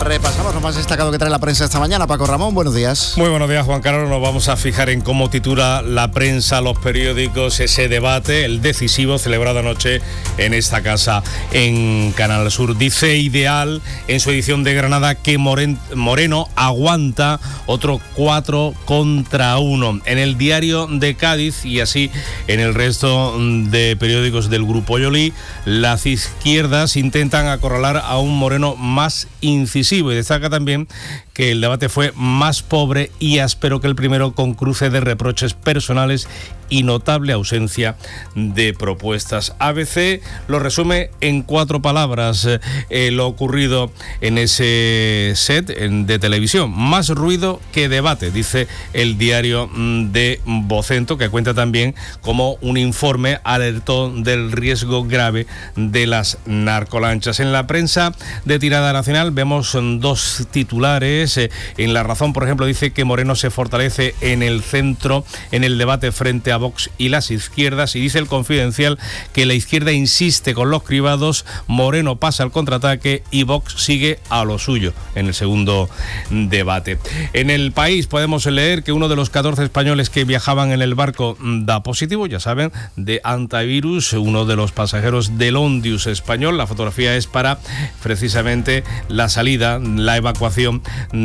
Repasamos lo más destacado que trae la prensa esta mañana. Paco Ramón, buenos días. Muy buenos días, Juan Carlos. Nos vamos a fijar en cómo titula la prensa, los periódicos, ese debate, el decisivo, celebrado anoche en esta casa en Canal Sur. Dice Ideal, en su edición de Granada, que Moreno aguanta otro 4-1. En el Diario de Cádiz, y así en el resto de periódicos del Grupo Yolí, las izquierdas intentan acorralar a un Moreno más incisivo, y destaca también que el debate fue más pobre y áspero que el primero, con cruce de reproches personales y notable ausencia de propuestas. ABC lo resume en 4 palabras, lo ocurrido en ese set de televisión. Más ruido que debate, dice el diario de Vocento, que cuenta también como un informe alertó del riesgo grave de las narcolanchas. En la prensa de tirada nacional vemos 2 titulares. En La Razón, por ejemplo, dice que Moreno se fortalece en el centro, en el debate frente a Vox y las izquierdas, y dice El Confidencial que la izquierda insiste con los cribados, Moreno pasa al contraataque y Vox sigue a lo suyo en el segundo debate. En El País podemos leer que uno de los 14 españoles que viajaban en el barco da positivo, ya saben, de antivirus, uno de los pasajeros del Ondius español. La fotografía es para precisamente la salida, la evacuación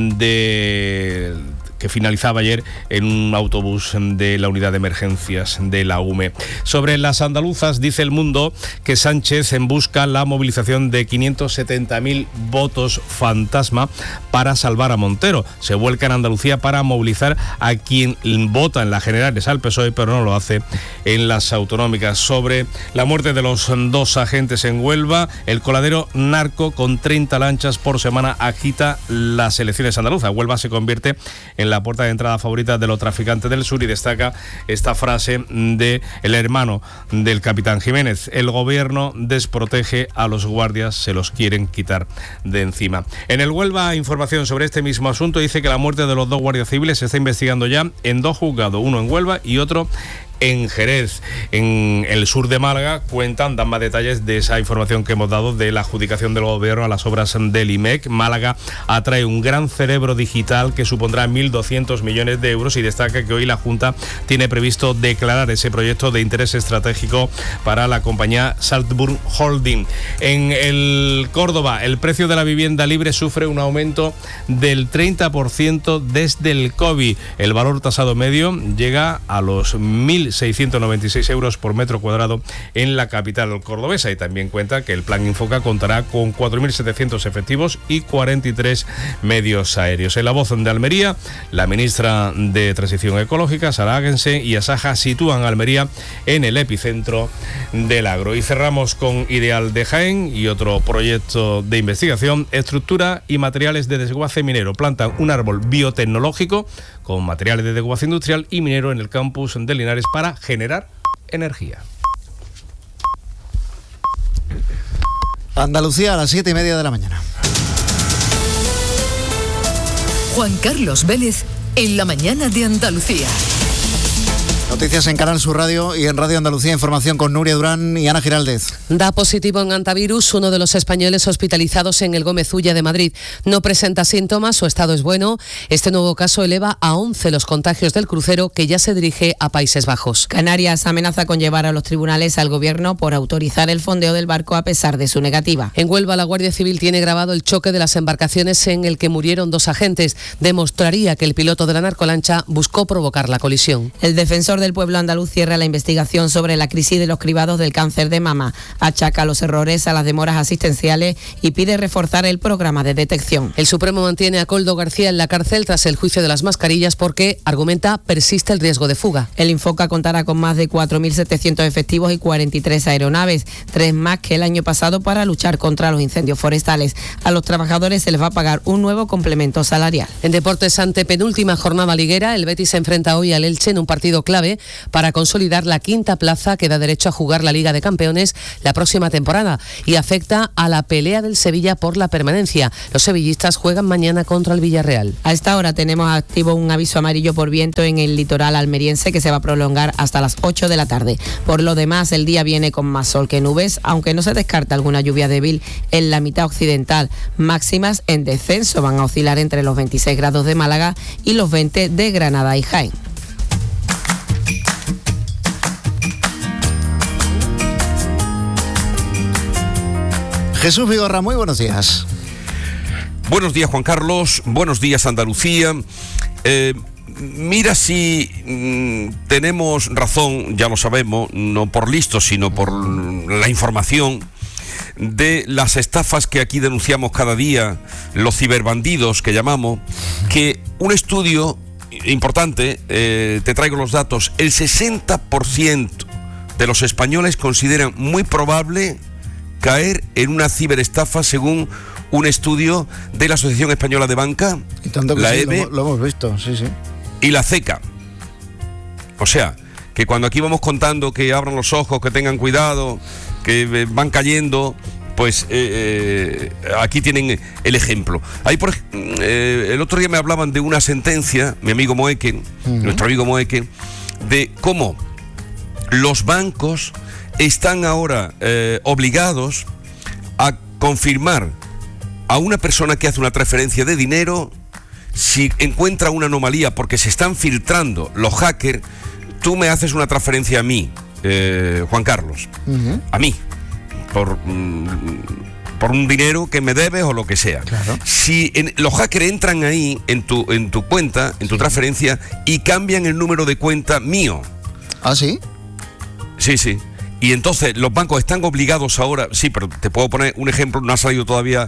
que finalizaba ayer en un autobús de la unidad de emergencias de la UME. Sobre las andaluzas, dice El Mundo que Sánchez busca la movilización de 570.000 votos fantasma para salvar a Montero. Se vuelca en Andalucía para movilizar a quien vota en las generales al PSOE, pero no lo hace en las autonómicas. Sobre la muerte de los 2 agentes en Huelva, el coladero narco con 30 lanchas por semana agita las elecciones andaluzas. Huelva se convierte en la puerta de entrada favorita de los traficantes del sur, y destaca esta frase de el hermano del capitán Jiménez: el gobierno desprotege a los guardias, se los quieren quitar de encima. En el Huelva, información sobre este mismo asunto, dice que la muerte de los 2 guardias civiles se está investigando ya en 2 juzgados, uno en Huelva y otro en Jerez. En el sur de Málaga dan más detalles de esa información que hemos dado de la adjudicación del gobierno a las obras del IMEC. Málaga atrae un gran cerebro digital que supondrá 1.200 millones de euros, y destaca que hoy la Junta tiene previsto declarar ese proyecto de interés estratégico para la compañía Saltburn Holding. En el Córdoba, el precio de la vivienda libre sufre un aumento del 30% desde el COVID. El valor tasado medio llega a los 1.696 euros por metro cuadrado en la capital cordobesa, y también cuenta que el Plan Infoca contará con 4.700 efectivos y 43 medios aéreos. En La Voz de Almería, la ministra de Transición Ecológica, Sara Agense, y Asaja sitúan a Almería en el epicentro del agro. Y cerramos con Ideal de Jaén y otro proyecto de investigación: estructura y materiales de desguace minero. Plantan un árbol biotecnológico con materiales de desguace industrial y minero en el campus de Linares para generar energía. Andalucía a las 7:30 de la mañana. Juan Carlos Vélez en la mañana de Andalucía. Noticias en Canal Sur Radio y en Radio Andalucía. Información con Nuria Durán y Ana Giraldez. Da positivo en antivirus uno de los españoles hospitalizados en el Gómez Ulla de Madrid. No presenta síntomas, su estado es bueno. Este nuevo caso eleva a 11 los contagios del crucero, que ya se dirige a Países Bajos. Canarias amenaza con llevar a los tribunales al gobierno por autorizar el fondeo del barco a pesar de su negativa. En Huelva, la Guardia Civil tiene grabado el choque de las embarcaciones en el que murieron 2 agentes. Demostraría que el piloto de la narcolancha buscó provocar la colisión. El defensor del pueblo andaluz cierra la investigación sobre la crisis de los cribados del cáncer de mama. Achaca los errores a las demoras asistenciales y pide reforzar el programa de detección. El Supremo mantiene a Koldo García en la cárcel tras el juicio de las mascarillas porque, argumenta, persiste el riesgo de fuga. El Infoca contará con más de 4.700 efectivos y 43 aeronaves, 3 más que el año pasado, para luchar contra los incendios forestales. A los trabajadores se les va a pagar un nuevo complemento salarial. En deportes, ante penúltima jornada liguera, el Betis se enfrenta hoy al Elche en un partido clave clave para consolidar la quinta plaza que da derecho a jugar la Liga de Campeones la próxima temporada y afecta a la pelea del Sevilla por la permanencia. Los sevillistas juegan mañana contra el Villarreal. A esta hora tenemos activo un aviso amarillo por viento en el litoral almeriense que se va a prolongar hasta las 8 de la tarde. Por lo demás, el día viene con más sol que nubes, aunque no se descarta alguna lluvia débil en la mitad occidental. Máximas en descenso van a oscilar entre los 26 grados de Málaga y los 20 de Granada y Jaén. Jesús Vigorra, muy buenos días. Buenos días, Juan Carlos. Buenos días, Andalucía. Mira si tenemos razón, ya lo sabemos, no por listos, sino por la información de las estafas que aquí denunciamos cada día, los ciberbandidos que llamamos, que un estudio importante, te traigo los datos, el 60% de los españoles consideran muy probable caer en una ciberestafa según un estudio de la Asociación Española de Banca, y tanto que la sí, EBE, lo hemos visto, sí. y la CECA. O sea, que cuando aquí vamos contando que abran los ojos, que tengan cuidado, que van cayendo, pues aquí tienen el ejemplo. Ahí el otro día me hablaban de una sentencia, mi amigo Moeque, nuestro amigo Moeque, de cómo los bancos están ahora obligados a confirmar a una persona que hace una transferencia de dinero, si encuentra una anomalía porque se están filtrando los hackers. Tú me haces una transferencia a mí, Juan Carlos, a mí, por un dinero que me debes o lo que sea. Claro. Si los hackers entran ahí en tu cuenta, en tu transferencia, y cambian el número de cuenta mío. ¿Ah, sí? Sí. Y entonces los bancos están obligados ahora, sí, pero te puedo poner un ejemplo, no ha salido todavía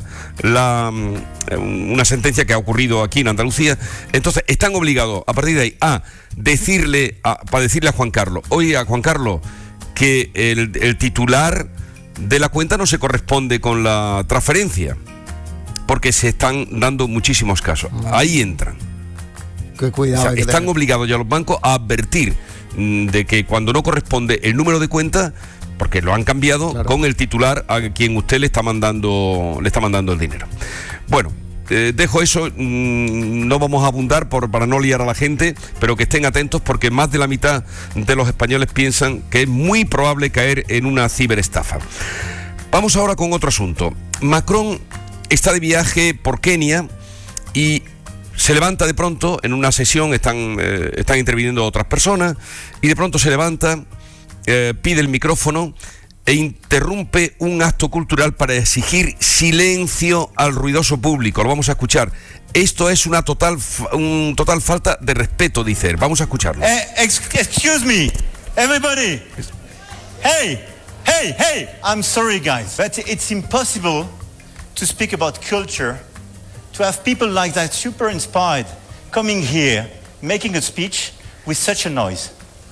una sentencia que ha ocurrido aquí en Andalucía. Entonces están obligados a partir de ahí a decirle a Juan Carlos, oye, a Juan Carlos, que el titular de la cuenta no se corresponde con la transferencia, porque se están dando muchísimos casos. Ahí entran. Qué cuidado. O sea, están obligados ya los bancos a advertir de que cuando no corresponde el número de cuenta, porque lo han cambiado, claro, con el titular a quien usted le está mandando el dinero. Bueno, dejo eso, no vamos a abundar para no liar a la gente, pero que estén atentos porque más de la mitad de los españoles piensan que es muy probable caer en una ciberestafa. Vamos ahora con otro asunto. Macron está de viaje por Kenia y se levanta de pronto en una sesión, están interviniendo otras personas, y de pronto se levanta, pide el micrófono e interrumpe un acto cultural para exigir silencio al ruidoso público. Lo vamos a escuchar. Esto es una total falta de respeto, dice él. Vamos a escucharlo. Excuse me, everybody. Hey, I'm sorry, guys, but it's impossible to speak about culture, to have people like that, super inspired, coming here, making a speech with such a noise.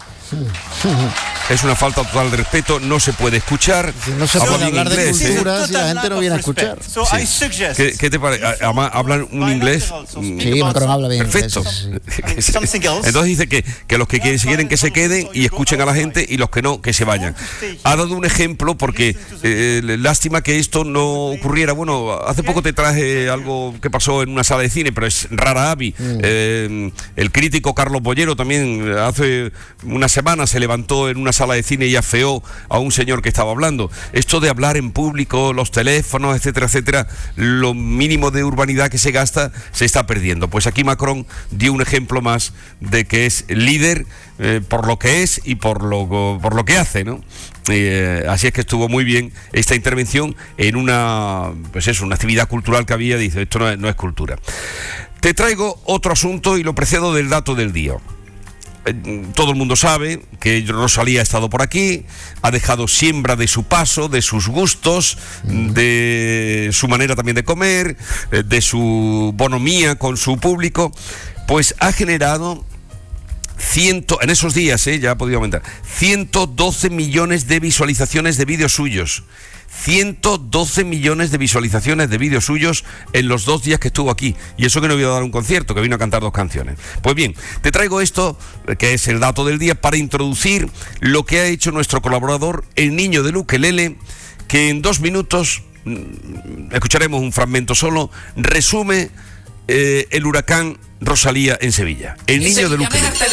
Es una falta total de respeto, no se puede escuchar. No se puede hablar de cultura si la gente no viene a escuchar. Sí. ¿Qué te parece? Además, hablan un inglés. Sí, Macron habla bien. Perfecto. Sí. Entonces dice que los que quieren que se queden y escuchen a la gente, y los que no, que se vayan. Ha dado un ejemplo porque lástima que esto no ocurriera. Bueno, hace poco te traje algo que pasó en una sala de cine, pero es rara avis. El crítico Carlos Bollero también hace una semana se levantó en una sala de cine y afeó a un señor que estaba hablando. Esto de hablar en público, los teléfonos, etcétera, etcétera, lo mínimo de urbanidad que se gasta se está perdiendo. Pues aquí Macron dio un ejemplo más de que es líder por lo que es y por lo que hace, ¿no? Así es que estuvo muy bien esta intervención en una actividad cultural que había. Dice, esto no es cultura. Te traigo otro asunto y lo precedo del dato del día. Todo el mundo sabe que Rosalía ha estado por aquí, ha dejado siembra de su paso, de sus gustos, de su manera también de comer, de su bonomía con su público. Pues ha generado en esos días, ya ha podido aumentar, 112 millones de visualizaciones de vídeos suyos. 112 millones de visualizaciones de vídeos suyos en los 2 días que estuvo aquí. Y eso que no vino a dar un concierto, que vino a cantar 2 canciones. Pues bien, te traigo esto, que es el dato del día, para introducir lo que ha hecho nuestro colaborador, el niño del ukelele, que en 2 minutos, escucharemos un fragmento solo, resume el huracán Rosalía en Sevilla. El niño del ukelele.